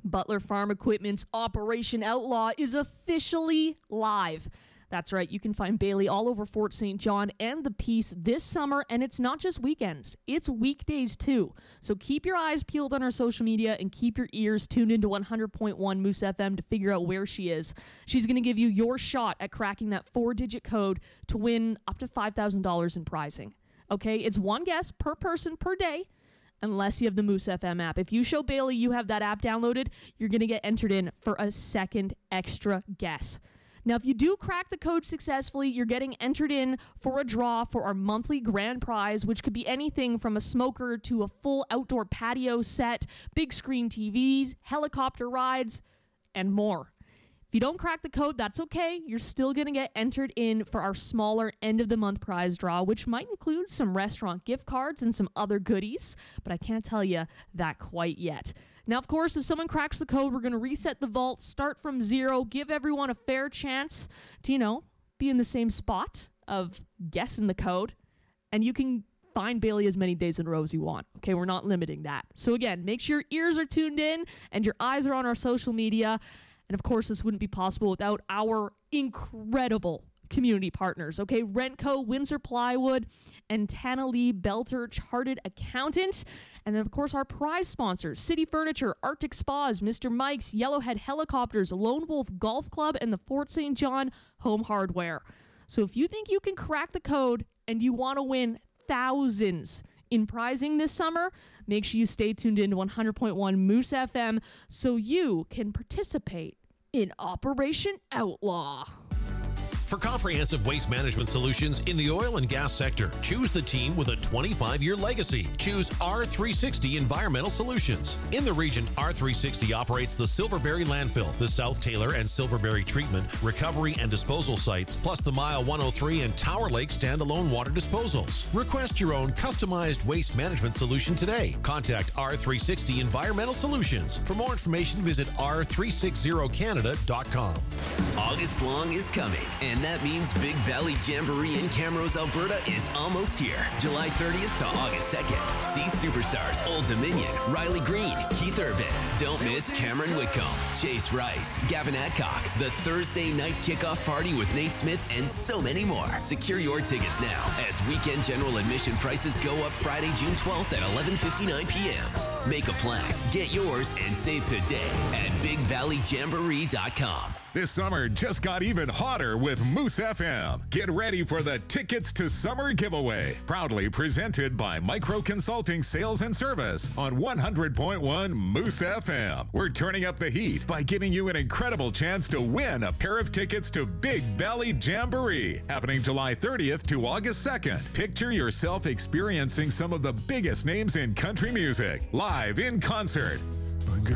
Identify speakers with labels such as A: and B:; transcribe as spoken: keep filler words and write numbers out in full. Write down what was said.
A: Butler Farm Equipment's Operation Outlaw is officially live. That's right, you can find Bailey all over Fort Saint John and the Peace this summer, and it's not just weekends, it's weekdays too. So keep your eyes peeled on our social media and keep your ears tuned into one hundred point one Moose F M to figure out where she is. She's going to give you your shot at cracking that four-digit code to win up to five thousand dollars in prizing. Okay, it's one guess per person per day, unless you have the Moose F M app. If you show Bailey you have that app downloaded, you're going to get entered in for a second extra guess. Now, if you do crack the code successfully, you're getting entered in for a draw for our monthly grand prize, which could be anything from a smoker to a full outdoor patio set, big screen T Vs, helicopter rides, and more. If you don't crack the code, that's okay. You're still going to get entered in for our smaller end-of-the-month prize draw, which might include some restaurant gift cards and some other goodies, but I can't tell you that quite yet. Now, of course, if someone cracks the code, we're going to reset the vault, start from zero, give everyone a fair chance to, you know, be in the same spot of guessing the code, and you can find Bailey as many days in a row as you want. Okay, we're not limiting that. So again, make sure your ears are tuned in and your eyes are on our social media. And of course, this wouldn't be possible without our incredible community partners, okay? Rentco, Windsor Plywood, and Tana Lee Belter, Chartered Accountant. And then, of course, our prize sponsors, City Furniture, Arctic Spas, Mister Mike's, Yellowhead Helicopters, Lone Wolf Golf Club, and the Fort Saint John Home Hardware. So if you think you can crack the code and you want to win thousands in prizing this summer, make sure you stay tuned in to one hundred point one Moose F M so you can participate in Operation Outlaw.
B: For comprehensive waste management solutions in the oil and gas sector, choose the team with a twenty-five-year legacy. Choose R three sixty Environmental Solutions. In the region, R three sixty operates the Silverberry Landfill, the South Taylor and Silverberry Treatment, Recovery and Disposal Sites, plus the Mile one oh three and Tower Lake Standalone Water Disposals. Request your own customized waste management solution today. Contact R three sixty Environmental Solutions. For more information, visit r three sixty canada dot com.
C: August long is coming, and that means Big Valley Jamboree in Camrose, Alberta is almost here. July thirtieth to August second. See superstars Old Dominion, Riley Green, Keith Urban. Don't miss Cameron Whitcomb, Chase Rice, Gavin Adcock, the Thursday night kickoff party with Nate Smith, and so many more. Secure your tickets now as weekend general admission prices go up Friday, June twelfth at eleven fifty-nine p.m. Make a plan, get yours, and save today at big valley jamboree dot com.
D: This summer just got even hotter with Moose F M. Get ready for the Tickets to Summer giveaway. Proudly presented by Micro Consulting Sales and Service on one hundred point one Moose F M. We're turning up the heat by giving you an incredible chance to win a pair of tickets to Big Valley Jamboree, happening July thirtieth to August second. Picture yourself experiencing some of the biggest names in country music, live in concert.